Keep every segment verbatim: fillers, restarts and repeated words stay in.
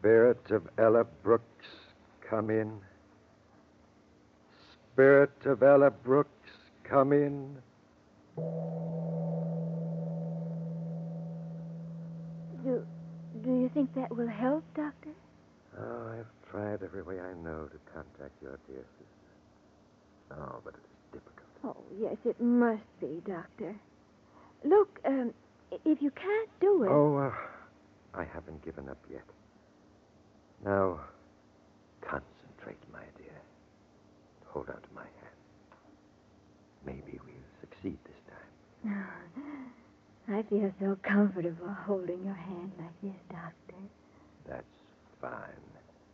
Spirit of Ella Brooks, come in. Spirit of Ella Brooks, come in. Do, do you think that will help, Doctor? Oh, I've tried every way I know to contact your dear sister. Oh, but it's difficult. Oh, yes, it must be, Doctor. Look, um, if you can't do it... Oh, uh, I haven't given up yet. Now, concentrate, my dear. Hold out my hand. Maybe we'll succeed this time. I feel so comfortable holding your hand like this, Doctor. That's fine.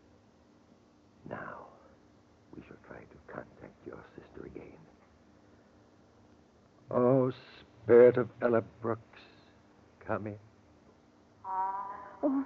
Now, we shall try to contact your sister again. Oh, Spirit of Ella Brooks, come in. Oh,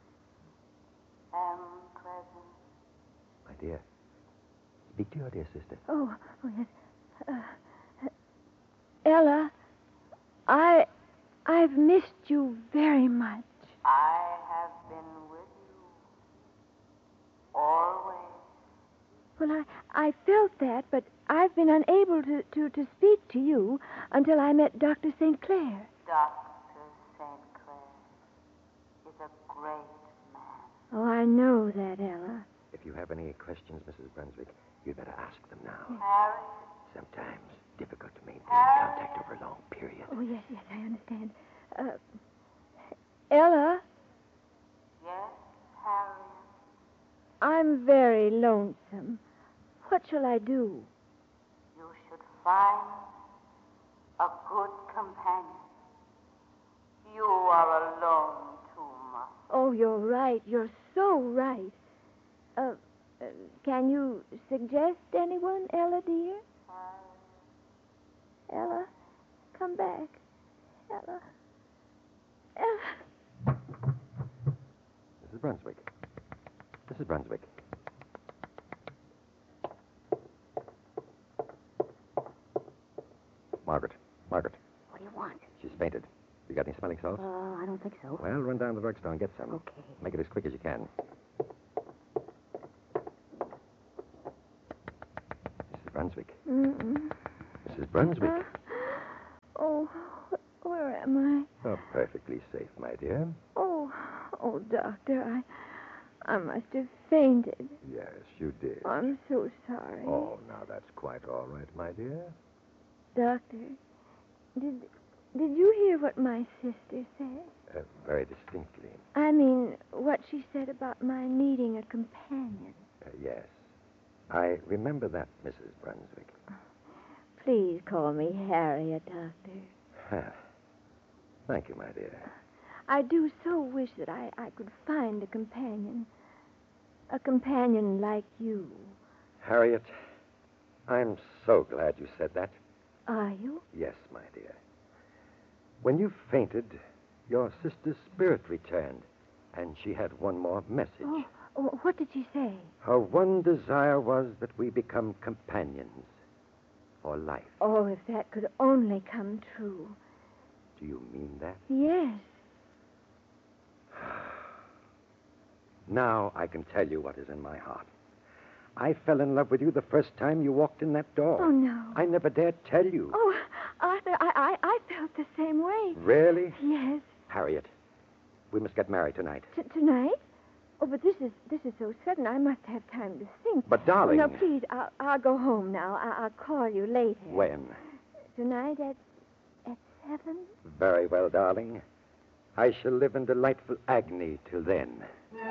am present. My dear, speak to your dear sister. oh, oh, yes. Uh, Ella, I, I've missed you very much. I have been with you always. Well, I, I felt that, but I've been unable to, to, to speak to you until I met Doctor Saint Clair. Doctor Saint Clair is a great man. Oh, I know that, Ella. If you have any questions, Missus Brunswick, you'd better ask them now. Harry, Sometimes difficult to maintain Harry. contact over a long period. Oh, yes, yes, I understand. Uh, Ella, yes, Harry. I'm very lonesome. What shall I do? You should find a good companion. You are alone too much. Oh, you're right. You're so right. Uh, uh, can you suggest anyone, Ella, dear? Ella, come back. Ella. Ella. Missus Brunswick. Missus Brunswick. Margaret. Margaret. What do you want? She's fainted. You got any smelling salts? Uh, I don't think so. Well, run down to the drugstore and get some. Okay. Make it as quick as you can. Missus Brunswick. Mm-mm. Missus Brunswick. Uh, oh, wh- where am Oh, perfectly safe, my dear. I? Oh, oh, Doctor, I, I must have fainted. Yes, you did. I'm so sorry. Oh, now that's quite all right, my dear. Doctor, did did you hear what my sister said? Uh, very distinctly. I mean, what she said about my needing a companion. Uh, yes. I remember that, Missus Brunswick. Please call me Harriet, Doctor. Thank you, my dear. I do so wish that I, I could find a companion. A companion like you. Harriet, I'm so glad you said that. Are you? Yes, my dear. When you fainted, your sister's spirit returned, and she had one more message. Oh, oh, what did she say? Her one desire was that we become companions for life. Oh, if that could only come true. Do you mean that? Yes. Now I can tell you what is in my heart. I fell in love with you the first time you walked in that door. Oh, no. I never dared tell you. Oh, Arthur, I, I, I felt the same way. Really? Yes. Harriet, we must get married tonight. T- tonight? Oh, but this is this is so sudden. I must have time to think. But, darling... Oh, no, please, I'll, I'll go home now. I- I'll call you later. When? Tonight at at seven? Very well, darling. I shall live in delightful agony till then.